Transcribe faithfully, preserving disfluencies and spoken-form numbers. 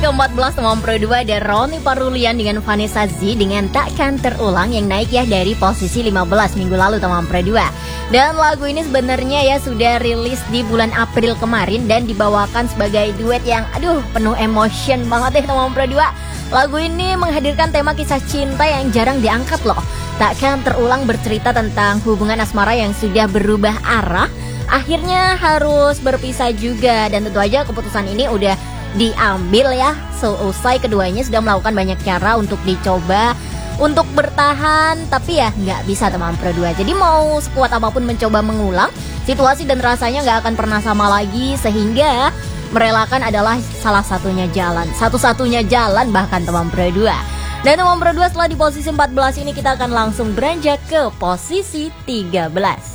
keempat belas teman Pro dua ada Ronny Parulian dengan Vanessa Z dengan Takkan Terulang yang naik ya dari posisi lima belas minggu lalu teman Pro dua. Dan lagu ini sebenarnya ya sudah rilis di bulan April kemarin dan dibawakan sebagai duet yang aduh penuh emotion banget deh teman Pro dua. Lagu ini menghadirkan tema kisah cinta yang jarang diangkat loh. Takkan Terulang bercerita tentang hubungan asmara yang sudah berubah arah, akhirnya harus berpisah juga. Dan tentu aja keputusan ini udah diambil ya seusai keduanya sudah melakukan banyak cara untuk dicoba untuk bertahan, tapi ya nggak bisa teman Pro dua. Jadi mau sekuat apapun mencoba mengulang, situasi dan rasanya nggak akan pernah sama lagi, sehingga merelakan adalah salah satunya jalan, satu-satunya jalan bahkan teman Pro dua. Dan teman Pro dua setelah di posisi empat belas ini kita akan langsung beranjak ke posisi tiga belas.